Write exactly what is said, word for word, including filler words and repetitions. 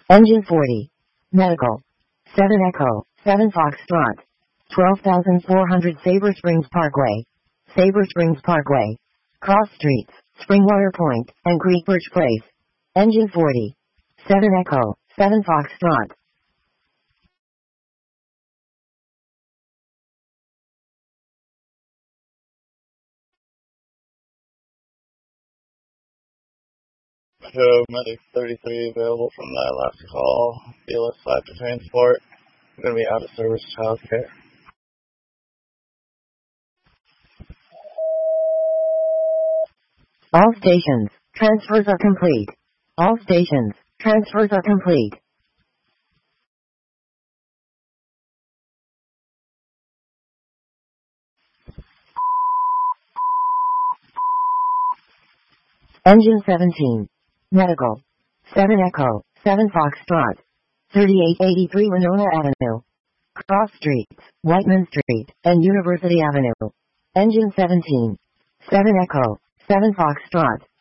Engine forty. Medical. seven Echo, seven Foxtrot. twelve thousand four hundred Sabre Springs Parkway. Sabre Springs Parkway. Cross Streets, Springwater Point, and Creek Birch Place. Engine forty. seven Echo, seven Foxtrot. Paramedic thirty-three available from that last call. B L S five to transport. I'm going to be out of service childcare. All stations, transfers are complete. All stations, transfers are complete. Engine seventeen. Medical. seven Echo, seven Foxtrot. thirty-eight eighty-three Winona Avenue. Cross Streets, Whiteman Street, and University Avenue. Engine seventeen. seven Echo, seven Foxtrot.